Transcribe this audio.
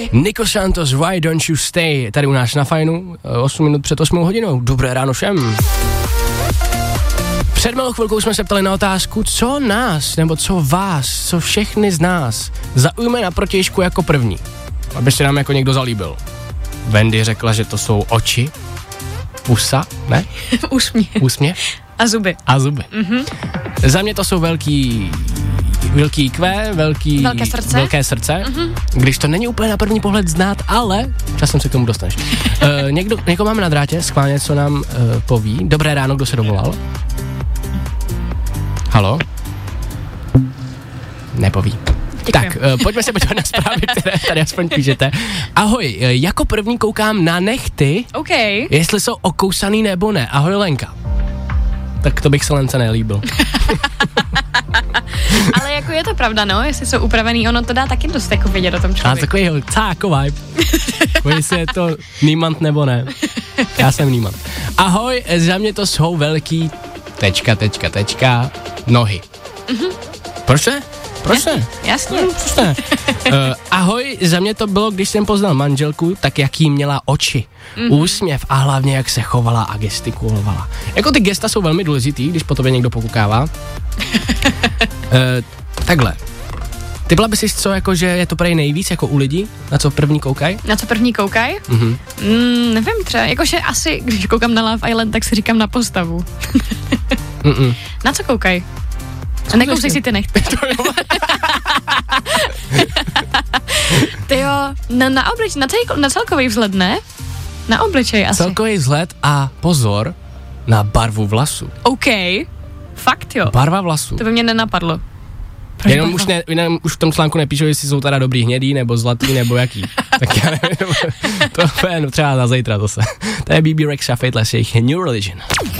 Nico Santos, Why Don't You Stay, tady u nás na Fajnu, 8 minut před 8 hodinou. Dobré ráno všem. Před malou chvilkou jsme se ptali na otázku, co nás, nebo co vás, co všechny z nás zaujme na protějšku jako první, aby se nám jako někdo zalíbil. Wendy řekla, že to jsou oči, pusa, ne? Úsměv. A zuby. Mm-hmm. Za mě to jsou velké srdce, mm-hmm. Když to není úplně na první pohled znát, ale časem se k tomu dostaneš. Někoho máme na drátě, schválně, co nám poví. Dobré ráno, kdo se dovolal? Haló? Nepoví. Děkuji. Tak, pojďme se podívat na zprávy, které tady aspoň píšete. Ahoj, jako první koukám na nechty, jestli jsou okousaný nebo ne. Ahoj, Lenka. Tak to bych se Lence nelíbil. Ale jako je to pravda, no, jestli jsou upravený, ono to dá taky dost jako vědět o tom člověku. A takový cáko vibe. Jestli je to nímant nebo ne. Já jsem nímant. Ahoj, za mě to jsou velký ... nohy. Mm-hmm. Proč ne? Jasně. Ahoj, za mě to bylo, když jsem poznal manželku, tak jaký měla oči, úsměv a hlavně jak se chovala a gestikulovala. Jako ty gesta jsou velmi důležitý, když po tobě někdo pokukává. Takhle. Typla by si co, jako že je to prej nejvíc jako u lidí? Na co první koukaj? Mm-hmm. Nevím třeba, jakože asi, když koukám na Love Island, tak si říkám na postavu. Na co koukaj? A nekousej si ty nechty. Tyjo, na celkový vzhled, ne? Na obličej asi. Celkový vzhled a pozor na barvu vlasu. OK, fakt jo. Barva vlasu. To by mě nenapadlo. Jenom už v tom článku nepíšou, jestli jsou teda dobrý hnědý, nebo zlatý, nebo jaký. Tak já nevím, to je třeba na zítra zase. To je BB Rexha, Faithless, jejich New Religion.